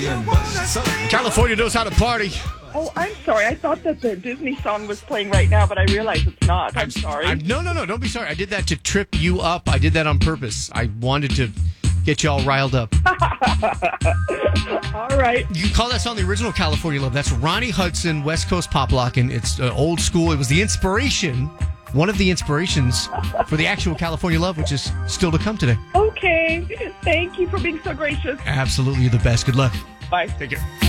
California knows how to party. Oh, I'm sorry. I thought that the Disney song was playing right now, but I realize it's not. I'm sorry. No. Don't be sorry. I did that to trip you up. I did that on purpose. I wanted to get you all riled up. All right. You call that song the original California Love. That's Ronnie Hudson, West Coast Pop Lockin'. It's old school. It was the inspiration, one of the inspirations for the actual California Love, which is still to come today. Okay. Thank you for being so gracious. Absolutely. You're the best. Good luck. Bye. Take care.